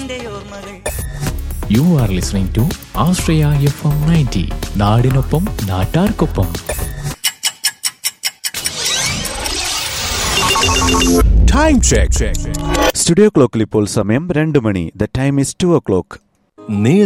നിന്റെ ഓർമ്മകൾ. You are listening to Australia FM 90. നാടിനൊപ്പം നാട്ടാർക്കൊപ്പം. Time check. സ്റ്റുഡിയോ ക്ലോക്കിൽ ഇപ്പോൾ സമയം 2 മണി. The time is 2 o'clock.